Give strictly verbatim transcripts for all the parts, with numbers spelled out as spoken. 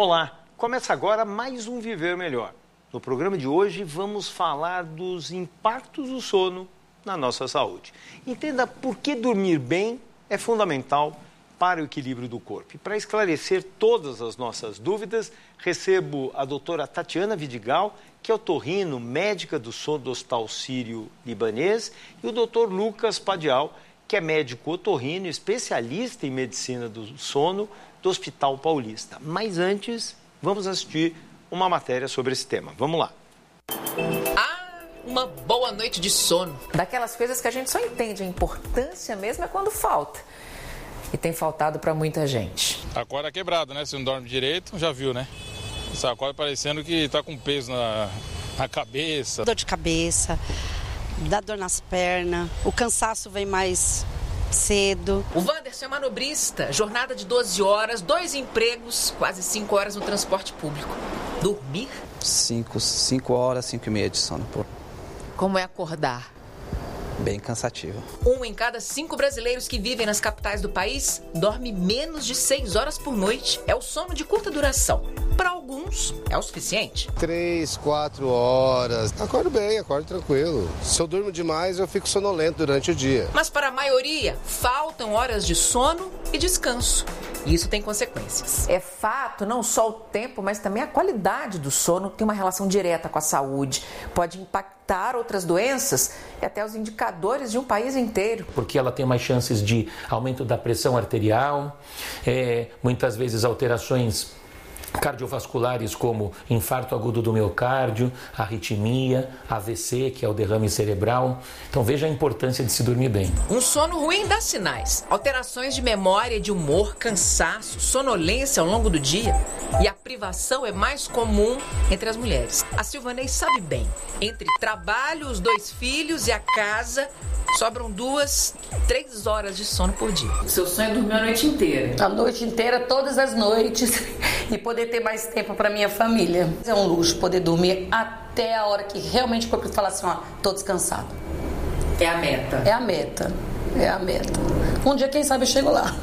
Olá, começa agora mais um Viver Melhor. No programa de hoje vamos falar dos impactos do sono na nossa saúde. Entenda por que dormir bem é fundamental para o equilíbrio do corpo. E para esclarecer todas as nossas dúvidas, recebo a doutora Tatiana Vidigal, que é otorrino, médica do sono do Hospital Sírio-Libanês, e o doutor Lucas Padial, que é médico otorrino, especialista em medicina do sono do Hospital Paulista. Mas antes, vamos assistir uma matéria sobre esse tema. Vamos lá. Ah, uma boa noite de sono. Daquelas coisas que a gente só entende a importância mesmo é quando falta. E tem faltado para muita gente. Acorda quebrado, né? Se não dorme direito, já viu, né? Você acorda parecendo que tá com peso na, na cabeça. Dor de cabeça, dá dor nas pernas, o cansaço vem mais cedo. O Wanderson é manobrista, jornada de doze horas, dois empregos, quase cinco horas no transporte público. Dormir? Cinco, cinco horas, cinco e meia de sono. Pô. Como é acordar? Bem cansativo. Um em cada cinco brasileiros que vivem nas capitais do país dorme menos de seis horas por noite. É o sono de curta duração. Para alguns, é o suficiente. Três, quatro horas. Acordo bem, acordo tranquilo. Se eu durmo demais, eu fico sonolento durante o dia. Mas para a maioria, faltam horas de sono e descanso. E isso tem consequências. É fato, não só o tempo, mas também a qualidade do sono tem uma relação direta com a saúde. Pode impactar outras doenças e até os indicadores de um país inteiro. Porque ela tem mais chances de aumento da pressão arterial, é, muitas vezes alterações cardiovasculares como infarto agudo do miocárdio, arritmia, A V C, que é o derrame cerebral. Então veja a importância de se dormir bem. Um sono ruim dá sinais. Alterações de memória, de humor, cansaço, sonolência ao longo do dia. E a privação é mais comum entre as mulheres. A Silvanei sabe bem. Entre trabalho, os dois filhos e a casa, sobram duas, três horas de sono por dia. O seu sonho é dormir a noite inteira? A noite inteira, todas as noites. E poder ter mais tempo para minha família. É um luxo poder dormir até a hora que realmente o corpo fala assim, ó, tô descansado. É a meta. É a meta. É a meta. Um dia, quem sabe, eu chego lá.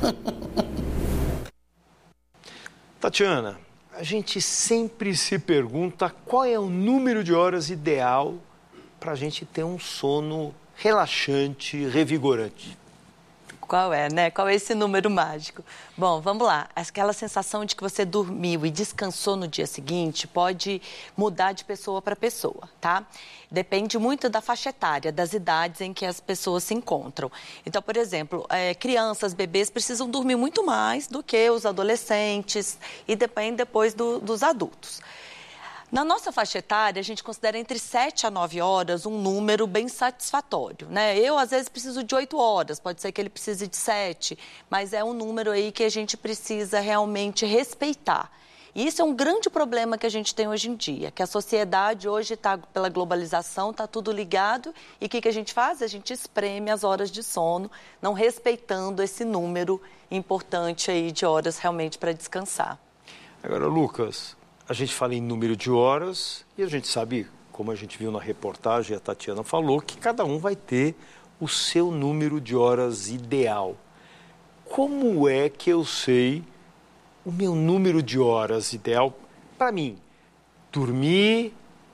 Tatiana, a gente sempre se pergunta qual é o número de horas ideal para a gente ter um sono relaxante, revigorante. Qual é, né? Qual é esse número mágico? Bom, vamos lá. Aquela sensação de que você dormiu e descansou no dia seguinte pode mudar de pessoa para pessoa, tá? Depende muito da faixa etária, das idades em que as pessoas se encontram. Então, por exemplo, é, crianças, bebês precisam dormir muito mais do que os adolescentes e depende depois do, dos adultos. Na nossa faixa etária, a gente considera entre sete a nove horas um número bem satisfatório, né? Eu, às vezes, preciso de oito horas, pode ser que ele precise de sete, mas é um número aí que a gente precisa realmente respeitar. E isso é um grande problema que a gente tem hoje em dia, que a sociedade hoje está, pela globalização, está tudo ligado, e o que, que a gente faz? A gente espreme as horas de sono, não respeitando esse número importante aí de horas realmente para descansar. Agora, Lucas, a gente fala em número de horas e a gente sabe, como a gente viu na reportagem, a Tatiana falou, que cada um vai ter o seu número de horas ideal. Como é que eu sei o meu número de horas ideal para mim? Dormi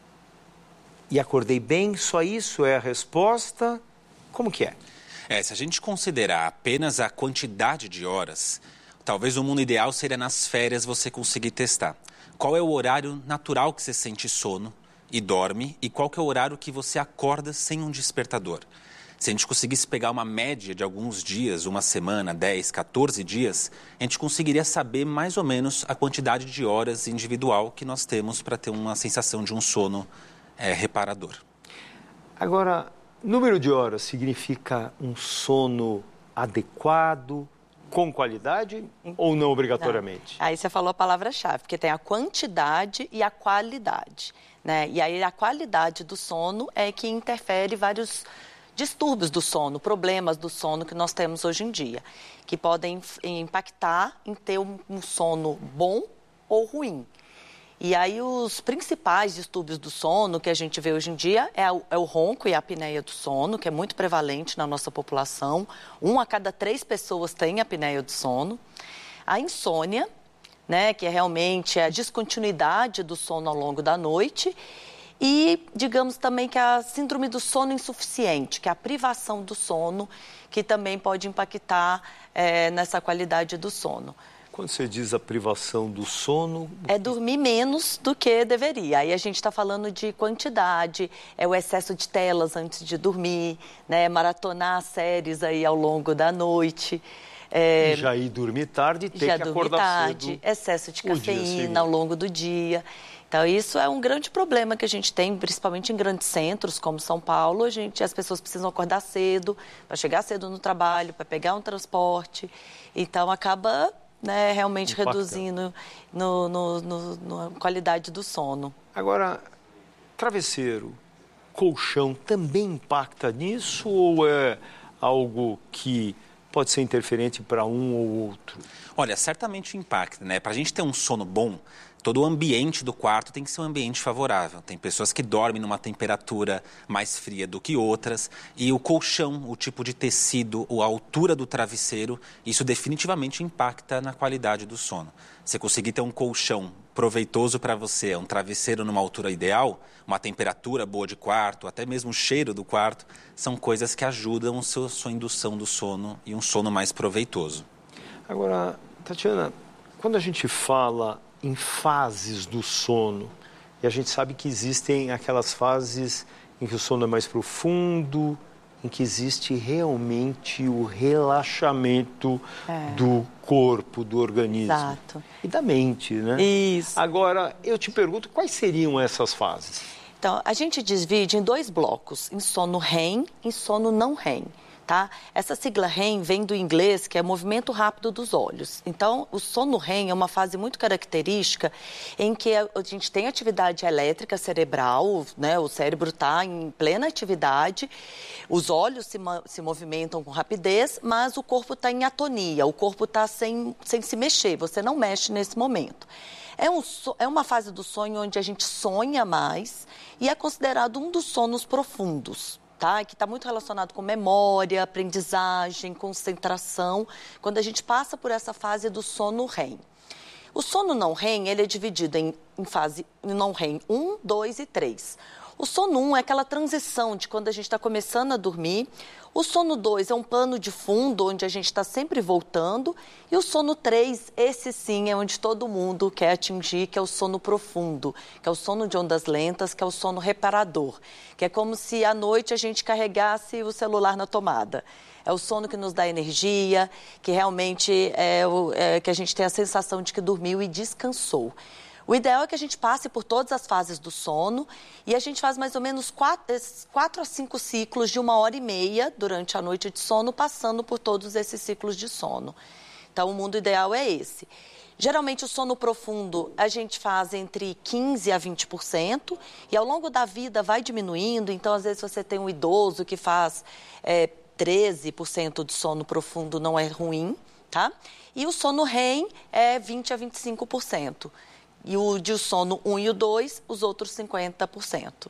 e acordei bem, só isso é a resposta? Como que é? É, se a gente considerar apenas a quantidade de horas, talvez o mundo ideal seria nas férias você conseguir testar. Qual é o horário natural que você sente sono e dorme e qual que é o horário que você acorda sem um despertador? Se a gente conseguisse pegar uma média de alguns dias, uma semana, dez, quatorze dias, a gente conseguiria saber mais ou menos a quantidade de horas individual que nós temos para ter uma sensação de um sono é, reparador. Agora, número de horas significa um sono adequado, com qualidade ou não obrigatoriamente? Não. Aí você falou a palavra-chave, porque tem a quantidade e a qualidade, né? E aí a qualidade do sono é que interfere vários distúrbios do sono, problemas do sono que nós temos hoje em dia, que podem impactar em ter um, um sono bom ou ruim. E aí os principais distúrbios do sono que a gente vê hoje em dia é o, é o ronco e a apneia do sono, que é muito prevalente na nossa população. Um a cada três pessoas tem apneia do sono. A insônia, né, que é realmente a descontinuidade do sono ao longo da noite, e, digamos também que a síndrome do sono insuficiente, que é a privação do sono, que também pode impactar é, nessa qualidade do sono. Quando você diz a privação do sono... É dormir menos do que deveria. Aí a gente está falando de quantidade, é o excesso de telas antes de dormir, né? Maratonar séries aí ao longo da noite. É... E já ir dormir tarde e ter já que dormir acordar tarde, cedo. Excesso de cafeína ao longo do dia. Então, isso é um grande problema que a gente tem, principalmente em grandes centros, como São Paulo. A gente, as pessoas precisam acordar cedo, para chegar cedo no trabalho, para pegar um transporte. Então, acaba... Né, realmente Impacta. reduzindo no, no, no, no, na qualidade do sono. Agora, travesseiro, colchão, também impacta nisso ou é algo que pode ser interferente para um ou outro? Olha, certamente impacta, né? Para a gente ter um sono bom, todo o ambiente do quarto tem que ser um ambiente favorável. Tem pessoas que dormem numa temperatura mais fria do que outras. E o colchão, o tipo de tecido, a altura do travesseiro, isso definitivamente impacta na qualidade do sono. Você conseguir ter um colchão proveitoso para você, um travesseiro numa altura ideal, uma temperatura boa de quarto, até mesmo o cheiro do quarto, são coisas que ajudam a sua, sua indução do sono e um sono mais proveitoso. Agora, Tatiana, quando a gente fala em fases do sono, e a gente sabe que existem aquelas fases em que o sono é mais profundo, em que existe realmente o relaxamento é. do corpo, do organismo. Exato. E da mente, né? Isso. Agora, eu te pergunto, quais seriam essas fases? Então, a gente divide em dois blocos, em sono REM e sono não REM. Tá? Essa sigla REM vem do inglês, que é movimento rápido dos olhos. Então, o sono REM é uma fase muito característica em que a gente tem atividade elétrica cerebral, né? O cérebro está em plena atividade, os olhos se, se movimentam com rapidez, mas o corpo está em atonia, o corpo está sem, sem se mexer, você não mexe nesse momento. É, um, é uma fase do sonho onde a gente sonha mais e é considerado um dos sonos profundos. Tá? Que está muito relacionado com memória, aprendizagem, concentração, quando a gente passa por essa fase do sono REM. O sono não REM, ele é dividido em, em fase não REM um, dois e três. O sono um é aquela transição de quando a gente está começando a dormir. O sono dois é um plano de fundo, onde a gente está sempre voltando. E o sono três, esse sim, é onde todo mundo quer atingir, que é o sono profundo, que é o sono de ondas lentas, que é o sono reparador. Que é como se à noite a gente carregasse o celular na tomada. É o sono que nos dá energia, que realmente é, o, é que a gente tem a sensação de que dormiu e descansou. O ideal é que a gente passe por todas as fases do sono e a gente faz mais ou menos quatro, quatro a cinco ciclos de uma hora e meia durante a noite de sono, passando por todos esses ciclos de sono. Então, o mundo ideal é esse. Geralmente, o sono profundo a gente faz entre quinze a vinte por cento e ao longo da vida vai diminuindo. Então, às vezes, você tem um idoso que faz é, treze por cento de sono profundo, não é ruim, tá? E o sono REM é vinte a vinte e cinco por cento. E o de sono um e o dois, os outros cinquenta por cento.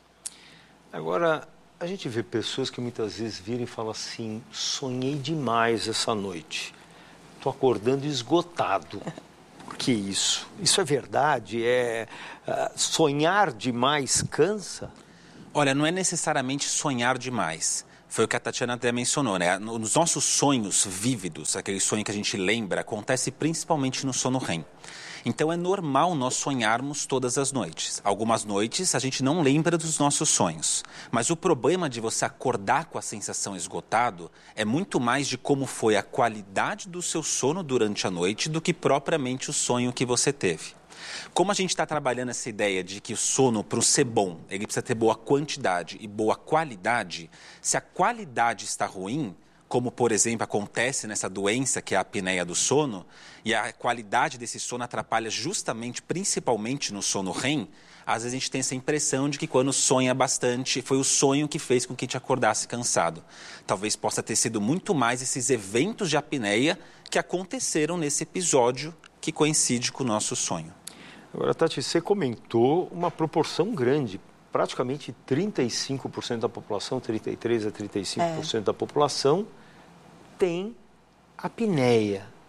Agora, a gente vê pessoas que muitas vezes viram e falam assim, sonhei demais essa noite. Estou acordando esgotado. Por que isso? Isso é verdade? É, uh, sonhar demais cansa? Olha, não é necessariamente sonhar demais. Foi o que a Tatiana até mencionou, né? Nos nossos sonhos vívidos, aquele sonho que a gente lembra, acontece principalmente no sono REM. Então, é normal nós sonharmos todas as noites. Algumas noites a gente não lembra dos nossos sonhos. Mas o problema de você acordar com a sensação esgotado é muito mais de como foi a qualidade do seu sono durante a noite do que propriamente o sonho que você teve. Como a gente está trabalhando essa ideia de que o sono, para ser bom, ele precisa ter boa quantidade e boa qualidade, se a qualidade está ruim, como, por exemplo, acontece nessa doença que é a apneia do sono, e a qualidade desse sono atrapalha justamente, principalmente no sono REM, às vezes a gente tem essa impressão de que quando sonha bastante, foi o sonho que fez com que te acordasse cansado. Talvez possa ter sido muito mais esses eventos de apneia que aconteceram nesse episódio que coincide com o nosso sonho. Agora, Tati, você comentou uma proporção grande, praticamente trinta e cinco por cento da população, trinta e três por cento a trinta e cinco por cento é. da população tem apneia.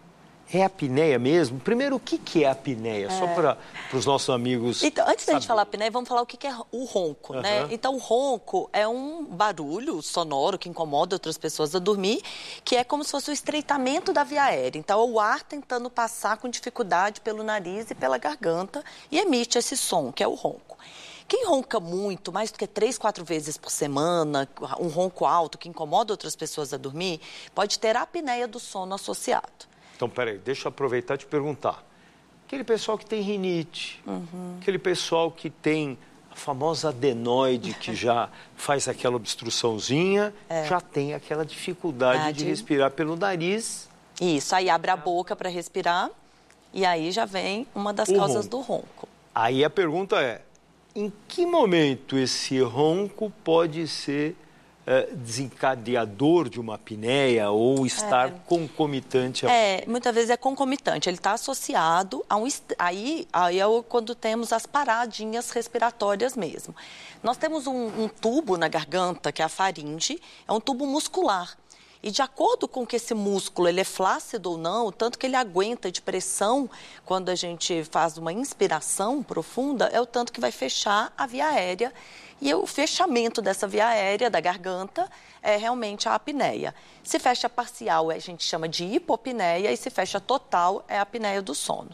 É a apneia mesmo? Primeiro, o que, que é a apneia? É. Só para os nossos amigos Então, antes da saber. gente falar apneia, vamos falar o que, que é o ronco, uhum. né? Então, o ronco é um barulho sonoro que incomoda outras pessoas a dormir, que é como se fosse o estreitamento da via aérea. Então, é o ar tentando passar com dificuldade pelo nariz e pela garganta e emite esse som, que é o ronco. Quem ronca muito, mais do que três, quatro vezes por semana, um ronco alto que incomoda outras pessoas a dormir, pode ter a apneia do sono associado. Então, peraí, deixa eu aproveitar e te perguntar. Aquele pessoal que tem rinite, uhum. aquele pessoal que tem a famosa adenoide, que já faz aquela obstruçãozinha, é. já tem aquela dificuldade ah, de... de respirar pelo nariz. Isso, aí abre a boca para respirar e aí já vem uma das o causas ronco. do ronco. Aí a pergunta é, em que momento esse ronco pode ser... desencadeador de uma apneia ou estar é. concomitante? A... É, muitas vezes é concomitante. Ele está associado a um... Aí, aí é quando temos as paradinhas respiratórias mesmo. Nós temos um, um tubo na garganta, que é a faringe, é um tubo muscular. E de acordo com que esse músculo ele é flácido ou não, o tanto que ele aguenta de pressão quando a gente faz uma inspiração profunda, é o tanto que vai fechar a via aérea. E o fechamento dessa via aérea da garganta é realmente a apneia. Se fecha parcial, a gente chama de hipopneia, e se fecha total, é a apneia do sono.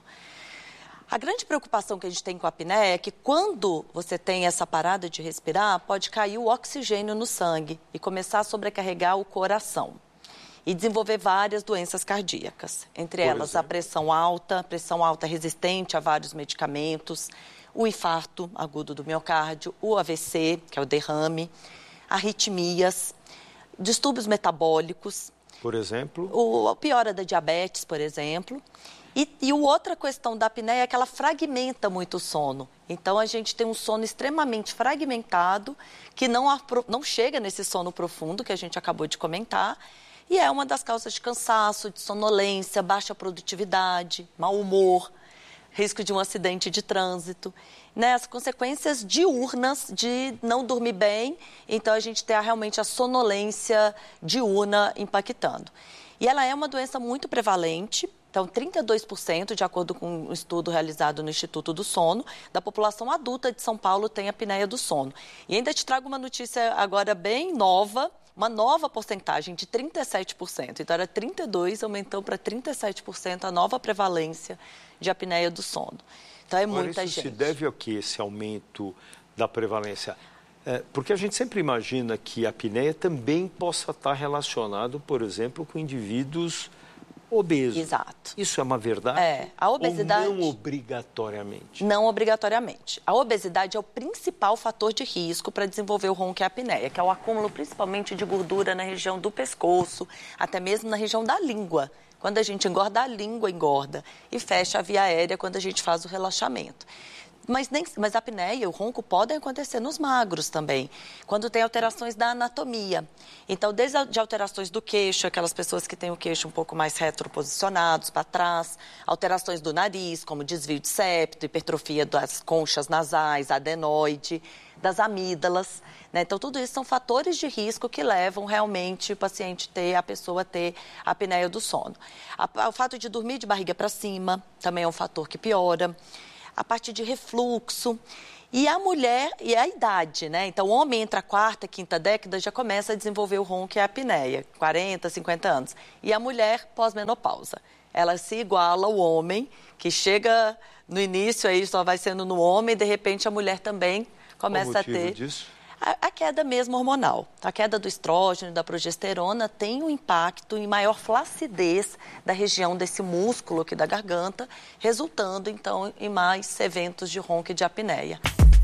A grande preocupação que a gente tem com a apneia é que quando você tem essa parada de respirar, pode cair o oxigênio no sangue e começar a sobrecarregar o coração e desenvolver várias doenças cardíacas, entre elas a pressão alta, pressão alta resistente a vários medicamentos, o infarto agudo do miocárdio, o A V C, que é o derrame, arritmias, distúrbios metabólicos. Por exemplo? O, a piora da diabetes, por exemplo. E, e outra questão da apneia é que ela fragmenta muito o sono. Então, a gente tem um sono extremamente fragmentado, que não, não chega nesse sono profundo que a gente acabou de comentar, e é uma das causas de cansaço, de sonolência, baixa produtividade, mau humor, risco de um acidente de trânsito, né? As consequências diurnas de não dormir bem, então a gente tem realmente a sonolência diurna impactando. E ela é uma doença muito prevalente, então trinta e dois por cento, de acordo com um estudo realizado no Instituto do Sono, da população adulta de São Paulo tem apneia do sono. E ainda te trago uma notícia agora bem nova, uma nova porcentagem de trinta e sete por cento. Então era trinta e dois por cento, aumentou para trinta e sete por cento a nova prevalência de apneia do sono. Então é Agora, muita isso gente. Se deve ao que esse aumento da prevalência? É, porque a gente sempre imagina que a apneia também possa estar relacionado, por exemplo, com indivíduos obesos. Exato. Isso é uma verdade? É, a obesidade... Ou não obrigatoriamente? Não obrigatoriamente. A obesidade é o principal fator de risco para desenvolver o ronco e a apneia, que é o acúmulo principalmente de gordura na região do pescoço, até mesmo na região da língua. Quando a gente engorda, a língua engorda e fecha a via aérea quando a gente faz o relaxamento. Mas, nem, mas a apneia e o ronco podem acontecer nos magros também, quando tem alterações da anatomia. Então, desde de alterações do queixo, aquelas pessoas que têm o queixo um pouco mais retroposicionados para trás, alterações do nariz, como desvio de septo, hipertrofia das conchas nasais, adenoide, das amígdalas, né? Então, tudo isso são fatores de risco que levam realmente o paciente ter, a pessoa ter a apneia do sono. A, o fato de dormir de barriga para cima também é um fator que piora. A parte de refluxo, e a mulher e a idade, né? Então, o homem entre a quarta e quinta década já começa a desenvolver o ronco e a apneia, quarenta, cinquenta anos. E a mulher pós-menopausa, ela se iguala ao homem, que chega no início, aí só vai sendo no homem, e de repente a mulher também começa a ter... Qual o motivo disso? A, a queda mesmo hormonal. A queda do estrógeno e da progesterona tem um impacto em maior flacidez da região desse músculo aqui da garganta, resultando, então, em mais eventos de ronco e de apneia.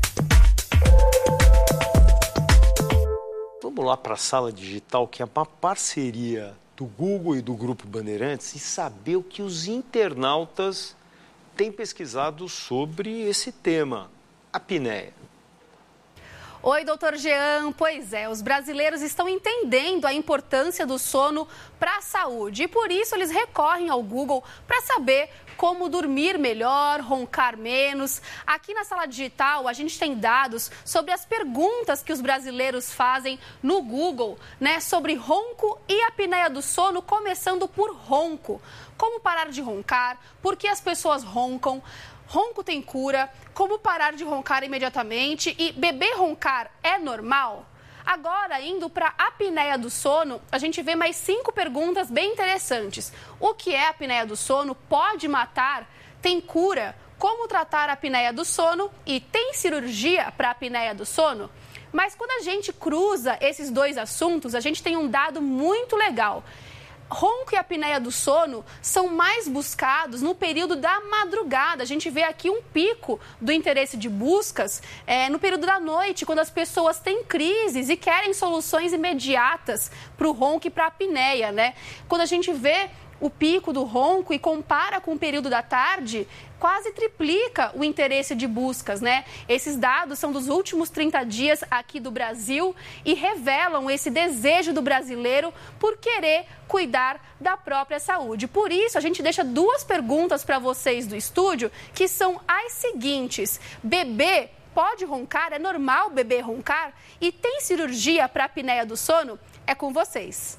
Vamos lá para a Sala Digital, que é uma parceria do Google e do Grupo Bandeirantes, e saber o que os internautas têm pesquisado sobre esse tema, apneia. Oi, doutor Jean. Pois é, os brasileiros estão entendendo a importância do sono para a saúde e por isso eles recorrem ao Google para saber como dormir melhor, roncar menos. Aqui na Sala Digital, a gente tem dados sobre as perguntas que os brasileiros fazem no Google, né, sobre ronco e apneia do sono, começando por ronco. Como parar de roncar? Por que as pessoas roncam? Ronco tem cura? Como parar de roncar imediatamente? E bebê roncar é normal? Agora, indo para a apneia do sono, a gente vê mais cinco perguntas bem interessantes. O que é a apneia do sono? Pode matar? Tem cura? Como tratar a apneia do sono? E tem cirurgia para a apneia do sono? Mas quando a gente cruza esses dois assuntos, a gente tem um dado muito legal. Ronco e apneia do sono são mais buscados no período da madrugada. A gente vê aqui um pico do interesse de buscas é, no período da noite, quando as pessoas têm crises e querem soluções imediatas para o ronco e para a apneia, né? Quando a gente vê o pico do ronco e compara com o período da tarde, quase triplica o interesse de buscas, né? Esses dados são dos últimos trinta dias aqui do Brasil e revelam esse desejo do brasileiro por querer cuidar da própria saúde. Por isso, a gente deixa duas perguntas para vocês do estúdio, que são as seguintes. Bebê pode roncar? É normal bebê roncar? E tem cirurgia para a apneia do sono? É com vocês.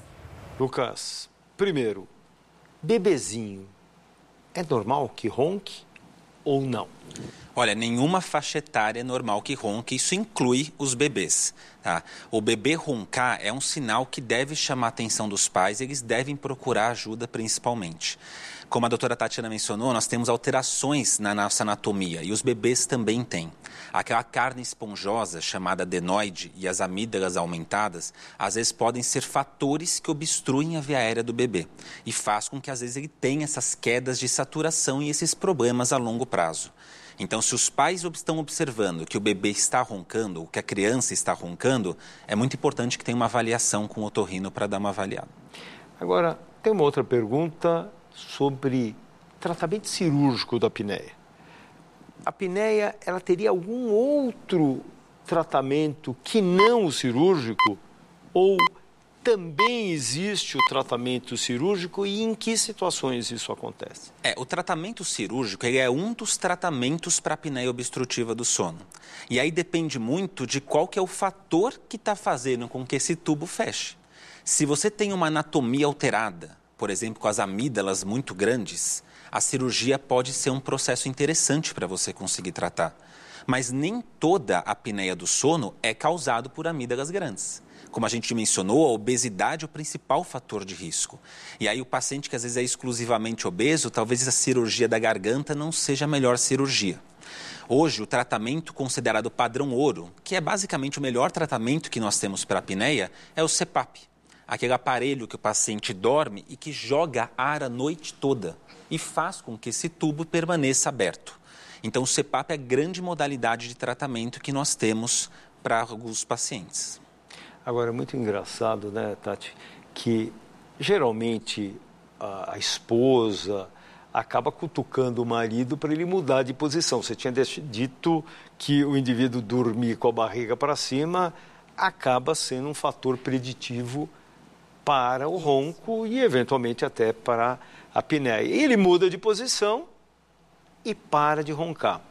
Lucas, primeiro, bebezinho, é normal que ronque ou não? Olha, nenhuma faixa etária é normal que ronque, isso inclui os bebês. Tá? O bebê roncar é um sinal que deve chamar a atenção dos pais, eles devem procurar ajuda principalmente. Como a doutora Tatiana mencionou, nós temos alterações na nossa anatomia e os bebês também têm. Aquela carne esponjosa chamada adenoide e as amígdalas aumentadas, às vezes podem ser fatores que obstruem a via aérea do bebê e faz com que às vezes ele tenha essas quedas de saturação e esses problemas a longo prazo. Então, se os pais estão observando que o bebê está roncando, ou que a criança está roncando, é muito importante que tenha uma avaliação com o otorrino para dar uma avaliada. Agora, tem uma outra pergunta sobre tratamento cirúrgico da apneia. A apneia, ela teria algum outro tratamento que não o cirúrgico? Ou também existe o tratamento cirúrgico e em que situações isso acontece? É, o tratamento cirúrgico ele é um dos tratamentos para a apneia obstrutiva do sono. E aí depende muito de qual que é o fator que está fazendo com que esse tubo feche. Se você tem uma anatomia alterada, por exemplo, com as amígdalas muito grandes, a cirurgia pode ser um processo interessante para você conseguir tratar. Mas nem toda a apneia do sono é causada por amígdalas grandes. Como a gente mencionou, a obesidade é o principal fator de risco. E aí o paciente que às vezes é exclusivamente obeso, talvez a cirurgia da garganta não seja a melhor cirurgia. Hoje, o tratamento considerado padrão ouro, que é basicamente o melhor tratamento que nós temos para a apneia, é o C PAP. Aquele aparelho que o paciente dorme e que joga ar a noite toda e faz com que esse tubo permaneça aberto. Então, o C PAP é a grande modalidade de tratamento que nós temos para alguns pacientes. Agora, é muito engraçado, né, Tati, que geralmente a, a esposa acaba cutucando o marido para ele mudar de posição. Você tinha dito que o indivíduo dormir com a barriga para cima acaba sendo um fator preditivo para o ronco e, eventualmente, até para a apneia. Ele muda de posição e para de roncar.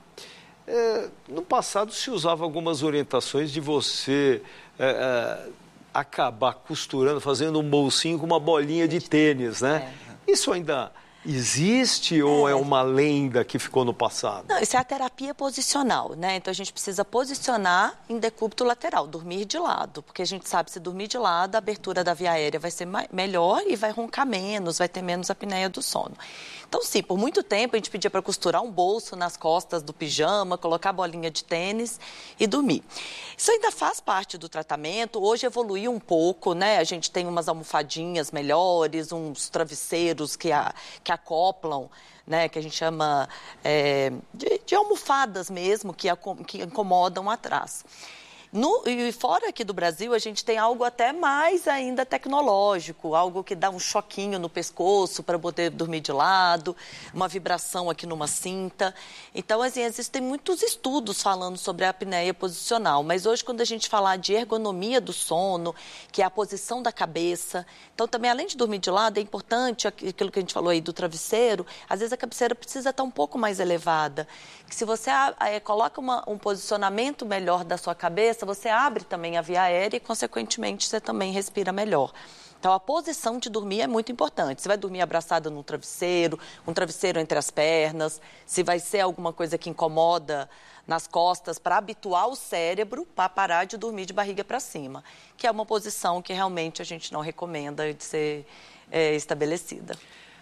É, no passado, se usava algumas orientações de você é, é, acabar costurando, fazendo um bolsinho com uma bolinha de tênis, né? É. Isso ainda existe ou é. é uma lenda que ficou no passado? Não, isso é a terapia posicional, né? Então, a gente precisa posicionar em decúbito lateral, dormir de lado, porque a gente sabe que se dormir de lado, a abertura da via aérea vai ser melhor e vai roncar menos, vai ter menos apneia do sono. Então, sim, por muito tempo a gente pedia para costurar um bolso nas costas do pijama, colocar a bolinha de tênis e dormir. Isso ainda faz parte do tratamento, hoje evoluiu um pouco, né? A gente tem umas almofadinhas melhores, uns travesseiros que, a, que acoplam, né? Que a gente chama é, de, de almofadas mesmo, que, a, que incomodam atrás. No, e fora aqui do Brasil, a gente tem algo até mais ainda tecnológico, algo que dá um choquinho no pescoço para poder dormir de lado, uma vibração aqui numa cinta. Então, assim, existem muitos estudos falando sobre a apneia posicional, mas hoje, quando a gente falar de ergonomia do sono, que é a posição da cabeça, então também, além de dormir de lado, é importante aquilo que a gente falou aí do travesseiro, às vezes a cabeceira precisa estar um pouco mais elevada, que se você é, coloca uma, um posicionamento melhor da sua cabeça, você abre também a via aérea e, consequentemente, você também respira melhor. Então, a posição de dormir é muito importante. Você vai dormir abraçada num travesseiro, um travesseiro entre as pernas, se vai ser alguma coisa que incomoda nas costas, para habituar o cérebro para parar de dormir de barriga para cima, que é uma posição que realmente a gente não recomenda de ser é, estabelecida.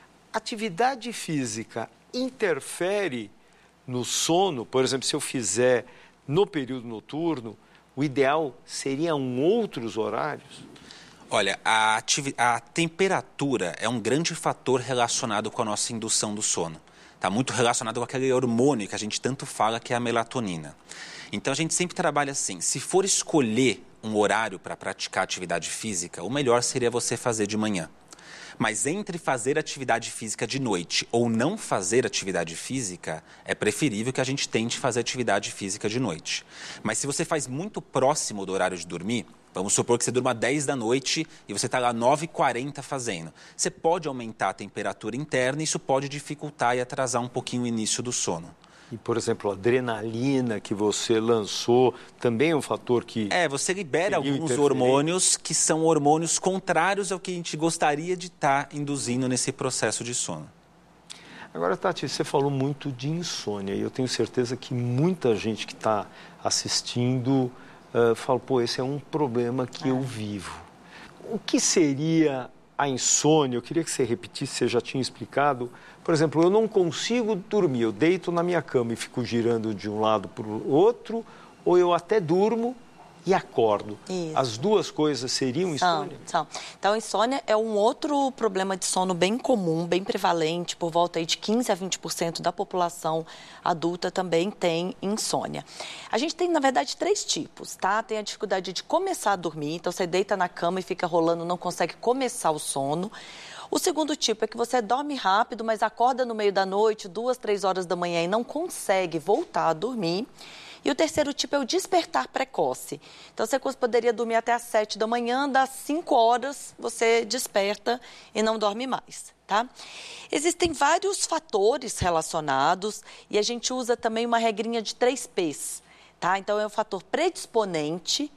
Atividade física interfere no sono? Por exemplo, se eu fizer no período noturno, o ideal seriam outros horários? Olha, a, a temperatura é um grande fator relacionado com a nossa indução do sono. Está muito relacionado com aquele hormônio que a gente tanto fala, que é a melatonina. Então, a gente sempre trabalha assim, se for escolher um horário para praticar atividade física, o melhor seria você fazer de manhã. Mas entre fazer atividade física de noite ou não fazer atividade física, é preferível que a gente tente fazer atividade física de noite. Mas se você faz muito próximo do horário de dormir, vamos supor que você durma dez da noite e você está lá nove e quarenta fazendo, você pode aumentar a temperatura interna e isso pode dificultar e atrasar um pouquinho o início do sono. E, por exemplo, a adrenalina que você lançou também é um fator que... É, você libera alguns hormônios que são hormônios contrários ao que a gente gostaria de estar induzindo nesse processo de sono. Agora, Tati, você falou muito de insônia e eu tenho certeza que muita gente que está assistindo uh, fala, pô, esse é um problema que ah. eu vivo. O que seria a insônia? Eu queria que você repetisse, você já tinha explicado. Por exemplo, eu não consigo dormir, eu deito na minha cama e fico girando de um lado para o outro, ou eu até durmo e acordo. Isso. As duas coisas seriam insônia? São, são. Então, insônia é um outro problema de sono bem comum, bem prevalente, por volta aí de quinze a vinte por cento da população adulta também tem insônia. A gente tem, na verdade, três tipos, tá? Tem a dificuldade de começar a dormir, então você deita na cama e fica rolando, não consegue começar o sono. O segundo tipo é que você dorme rápido, mas acorda no meio da noite, duas, três horas da manhã e não consegue voltar a dormir. E o terceiro tipo é o despertar precoce. Então, você poderia dormir até às sete da manhã, das cinco horas você desperta e não dorme mais, tá? Existem vários fatores relacionados e a gente usa também uma regrinha de três P's, tá? Então, é o fator predisponente,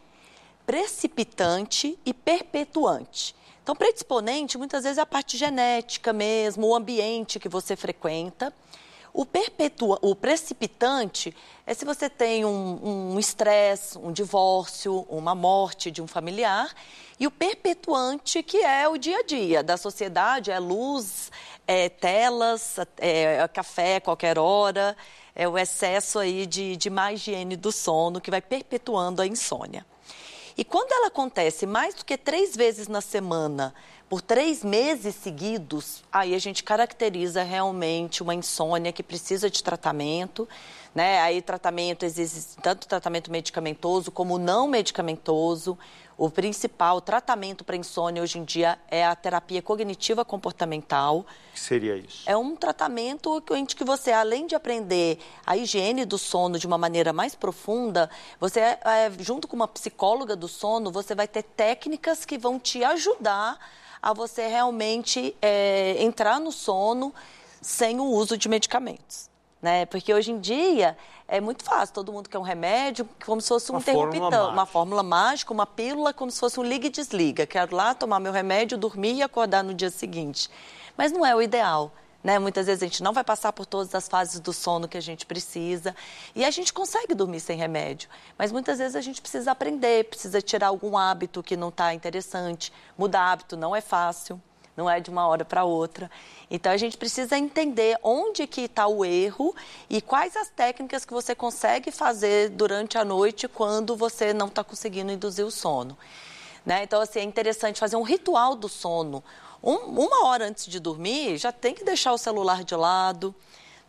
precipitante e perpetuante. Então, predisponente, muitas vezes, é a parte genética mesmo, o ambiente que você frequenta. O, perpetua, o precipitante é se você tem um estresse, um, um divórcio, uma morte de um familiar. E o perpetuante, que é o dia a dia da sociedade, é luz, é telas, é café a qualquer hora, é o excesso aí de, de má higiene do sono que vai perpetuando a insônia. E quando ela acontece mais do que três vezes na semana, por três meses seguidos, aí a gente caracteriza realmente uma insônia que precisa de tratamento, né? Aí tratamento existe tanto tratamento medicamentoso como não medicamentoso. O principal tratamento para insônia hoje em dia é a terapia cognitiva comportamental. O que seria isso? É um tratamento em que você, além de aprender a higiene do sono de uma maneira mais profunda, você, é, junto com uma psicóloga do sono, você vai ter técnicas que vão te ajudar a você realmente é, entrar no sono sem o uso de medicamentos. Né? Porque hoje em dia é muito fácil, todo mundo quer um remédio como se fosse um interruptor, uma fórmula mágica, uma pílula como se fosse um liga e desliga. Quero lá tomar meu remédio, dormir e acordar no dia seguinte. Mas não é o ideal. Né? Muitas vezes a gente não vai passar por todas as fases do sono que a gente precisa e a gente consegue dormir sem remédio, mas muitas vezes a gente precisa aprender, precisa tirar algum hábito que não está interessante. Mudar hábito não é fácil, não é de uma hora para outra. Então, a gente precisa entender onde que está o erro e quais as técnicas que você consegue fazer durante a noite quando você não está conseguindo induzir o sono. Né? Então, assim, é interessante fazer um ritual do sono. Um, uma hora antes de dormir, já tem que deixar o celular de lado,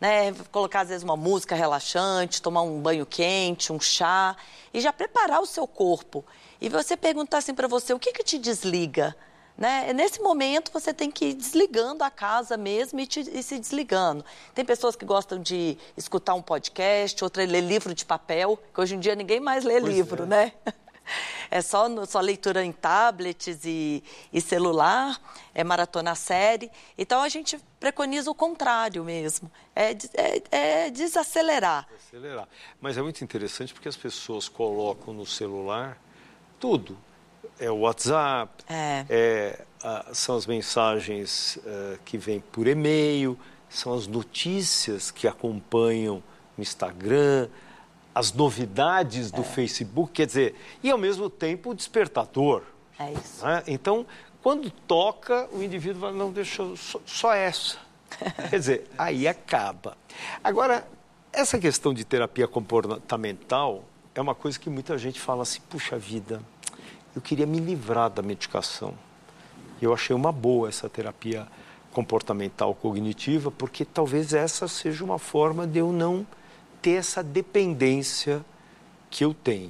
né? Colocar, às vezes, uma música relaxante, tomar um banho quente, um chá, e já preparar o seu corpo. E você perguntar assim para você, o que que te desliga? Né? Nesse momento, você tem que ir desligando a casa mesmo e, te, e se desligando. Tem pessoas que gostam de escutar um podcast, outra ler livro de papel, que hoje em dia ninguém mais lê pois livro, é. né? É só, só leitura em tablets e, e celular, é maratona série. Então, a gente preconiza o contrário mesmo, é, é, é desacelerar. Desacelerar. Mas é muito interessante porque as pessoas colocam no celular tudo. É o WhatsApp, é. É, a, são as mensagens uh, que vêm por e-mail, são as notícias que acompanham no Instagram, as novidades do é. Facebook, quer dizer, e ao mesmo tempo o despertador. É isso. Né? Então, quando toca, o indivíduo vai, não, deixa só, só essa. Quer dizer, aí acaba. Agora, essa questão de terapia comportamental é uma coisa que muita gente fala assim, puxa vida, eu queria me livrar da medicação. Eu achei uma boa essa terapia comportamental cognitiva, porque talvez essa seja uma forma de eu não ter essa dependência que eu tenho.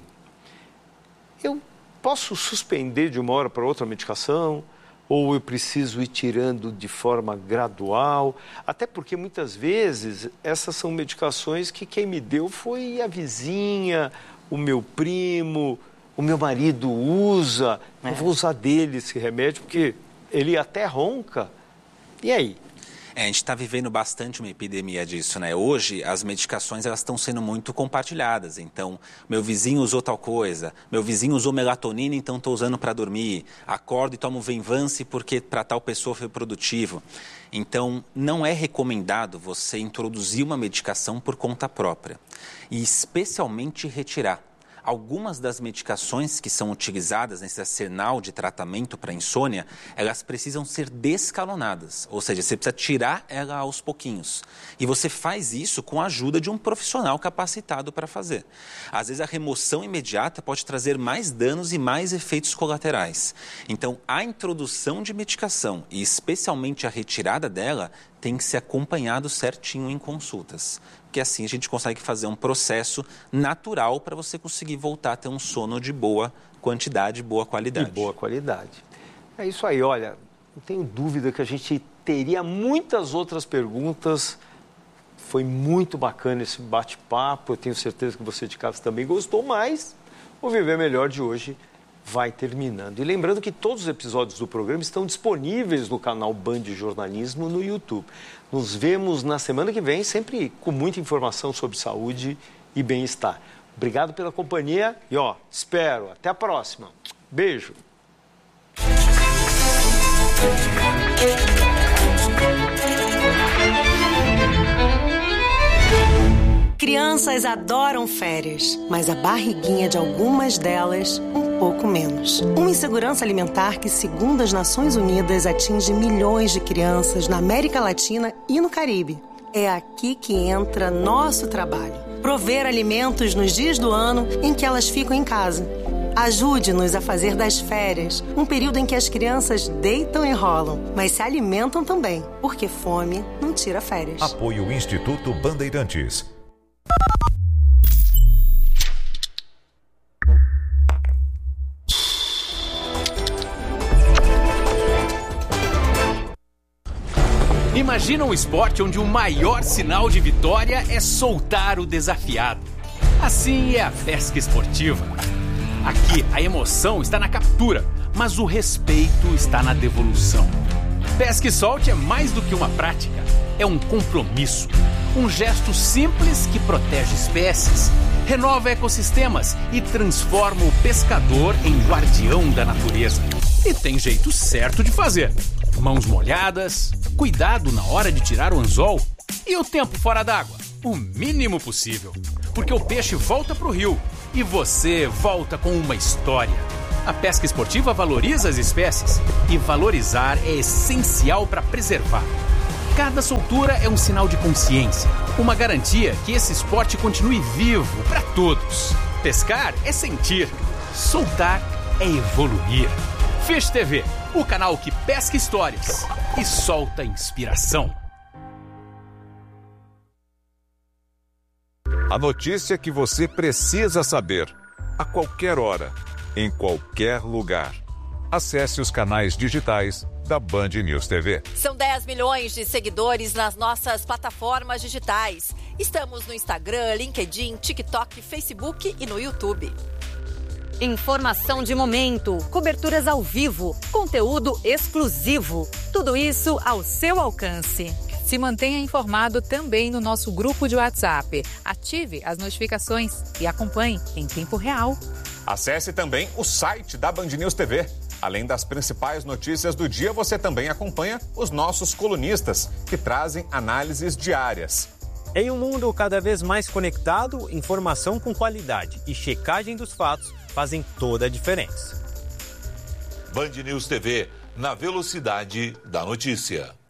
Eu posso suspender de uma hora para outra a medicação, ou eu preciso ir tirando de forma gradual, até porque muitas vezes essas são medicações que quem me deu foi a vizinha, o meu primo, o meu marido usa, é. eu vou usar dele esse remédio, porque ele até ronca. E aí? É, a gente está vivendo bastante uma epidemia disso, né? Hoje, as medicações elas estão sendo muito compartilhadas. Então, meu vizinho usou tal coisa, meu vizinho usou melatonina, então estou usando para dormir. Acordo e tomo Venvance porque para tal pessoa foi produtivo. Então, não é recomendado você introduzir uma medicação por conta própria. E especialmente retirar. Algumas das medicações que são utilizadas nesse arsenal de tratamento para insônia, elas precisam ser descalonadas, ou seja, você precisa tirar ela aos pouquinhos. E você faz isso com a ajuda de um profissional capacitado para fazer. Às vezes a remoção imediata pode trazer mais danos e mais efeitos colaterais. Então, a introdução de medicação e especialmente a retirada dela tem que ser acompanhado certinho em consultas. Porque assim a gente consegue fazer um processo natural para você conseguir voltar a ter um sono de boa quantidade, boa qualidade. De boa qualidade. É isso aí, olha, não tenho dúvida que a gente teria muitas outras perguntas. Foi muito bacana esse bate-papo, eu tenho certeza que você de casa também gostou, mas o Viver Melhor de hoje vai terminando. E lembrando que todos os episódios do programa estão disponíveis no canal Band Jornalismo no YouTube. Nos vemos na semana que vem, sempre com muita informação sobre saúde e bem-estar. Obrigado pela companhia e, ó, espero. Até a próxima. Beijo. Crianças adoram férias, mas a barriguinha de algumas delas, um pouco menos. Uma insegurança alimentar que, segundo as Nações Unidas, atinge milhões de crianças na América Latina e no Caribe. É aqui que entra nosso trabalho. Prover alimentos nos dias do ano em que elas ficam em casa. Ajude-nos a fazer das férias um período em que as crianças deitam e rolam, mas se alimentam também, porque fome não tira férias. Apoio Instituto Bandeirantes. Imagina um esporte onde o maior sinal de vitória é soltar o desafiado. Assim é a pesca esportiva. Aqui, a emoção está na captura, mas o respeito está na devolução. Pesca e solte é mais do que uma prática, é um compromisso. Um gesto simples que protege espécies, renova ecossistemas e transforma o pescador em guardião da natureza. E tem jeito certo de fazer. Mãos molhadas, cuidado na hora de tirar o anzol e o tempo fora d'água, o mínimo possível. Porque o peixe volta para o rio e você volta com uma história. A pesca esportiva valoriza as espécies e valorizar é essencial para preservar. Cada soltura é um sinal de consciência, uma garantia que esse esporte continue vivo para todos. Pescar é sentir, soltar é evoluir. Fish T V, o canal que pesca histórias e solta inspiração. A notícia que você precisa saber, a qualquer hora, em qualquer lugar. Acesse os canais digitais da Band News T V. São dez milhões de seguidores nas nossas plataformas digitais. Estamos no Instagram, LinkedIn, TikTok, Facebook e no YouTube. Informação de momento, coberturas ao vivo, conteúdo exclusivo. Tudo isso ao seu alcance. Se mantenha informado também no nosso grupo de WhatsApp. Ative as notificações e acompanhe em tempo real. Acesse também o site da Band News T V. Além das principais notícias do dia, você também acompanha os nossos colunistas, que trazem análises diárias. Em um mundo cada vez mais conectado, informação com qualidade e checagem dos fatos fazem toda a diferença. Band News T V, na velocidade da notícia.